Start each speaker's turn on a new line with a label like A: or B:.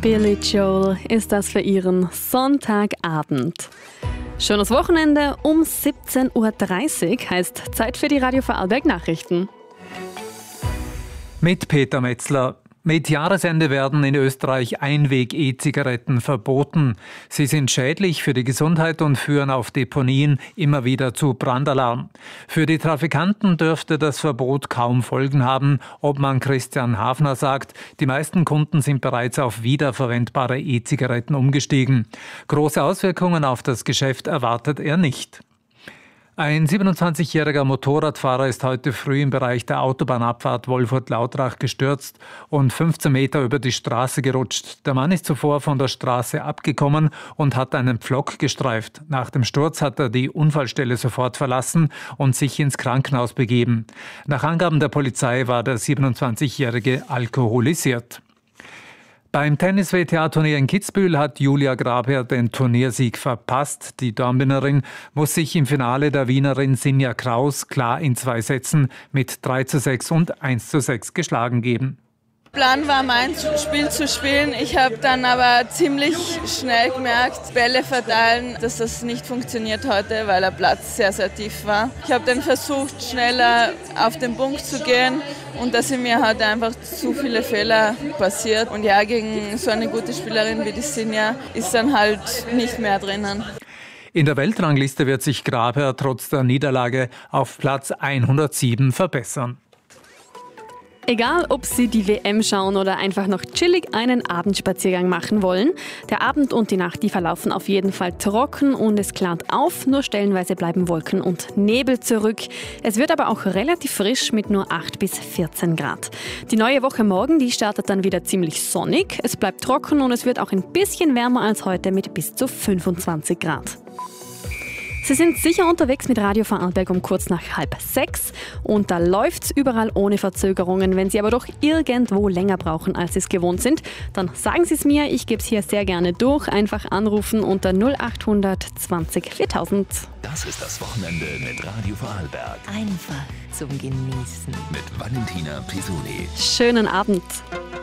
A: Billy Joel ist das für Ihren Sonntagabend. Schönes Wochenende um 17.30 Uhr heißt Zeit für die Radio Vorarlberg Nachrichten.
B: Mit Peter Metzler. Mit Jahresende werden in Österreich Einweg-E-Zigaretten verboten. Sie sind schädlich für die Gesundheit und führen auf Deponien immer wieder zu Brandalarm. Für die Trafikanten dürfte das Verbot kaum Folgen haben. Obmann Christian Hafner sagt, die meisten Kunden sind bereits auf wiederverwendbare E-Zigaretten umgestiegen. Große Auswirkungen auf das Geschäft erwartet er nicht. Ein 27-jähriger Motorradfahrer ist heute früh im Bereich der Autobahnabfahrt Wolfurt-Lautrach gestürzt und 15 Meter über die Straße gerutscht. Der Mann ist zuvor von der Straße abgekommen und hat einen Pflock gestreift. Nach dem Sturz hat er die Unfallstelle sofort verlassen und sich ins Krankenhaus begeben. Nach Angaben der Polizei war der 27-jährige alkoholisiert. Beim Tennis-WTA-Turnier in Kitzbühel hat Julia Grabherr den Turniersieg verpasst. Die Dornbirnerin muss sich im Finale der Wienerin Sinja Kraus klar in 2 Sätzen mit 3:6 und 1:6 geschlagen geben.
C: Plan war, mein Spiel zu spielen. Ich habe dann aber ziemlich schnell gemerkt, Bälle verteilen, dass das nicht funktioniert heute, weil der Platz sehr, sehr tief war. Ich habe dann versucht, schneller auf den Punkt zu gehen und da sind mir halt einfach zu viele Fehler passiert. Und ja, gegen so eine gute Spielerin wie die Sinja ist dann halt nicht mehr drinnen.
B: In der Weltrangliste wird sich Grabherr trotz der Niederlage auf Platz 107 verbessern.
A: Egal, ob Sie die WM schauen oder einfach noch chillig einen Abendspaziergang machen wollen, der Abend und die Nacht, die verlaufen auf jeden Fall trocken und es klart auf, nur stellenweise bleiben Wolken und Nebel zurück. Es wird aber auch relativ frisch mit nur 8 bis 14 Grad. Die neue Woche morgen, die startet dann wieder ziemlich sonnig, es bleibt trocken und es wird auch ein bisschen wärmer als heute mit bis zu 25 Grad. Sie sind sicher unterwegs mit Radio Vorarlberg um kurz nach 5:30 und da läuft's überall ohne Verzögerungen. Wenn Sie aber doch irgendwo länger brauchen, als Sie es gewohnt sind, dann sagen Sie es mir, ich gebe es hier sehr gerne durch. Einfach anrufen unter 0800 20 4000.
D: Das ist das Wochenende mit Radio Vorarlberg.
E: Einfach zum Genießen.
D: Mit Valentina Pisoni.
A: Schönen Abend.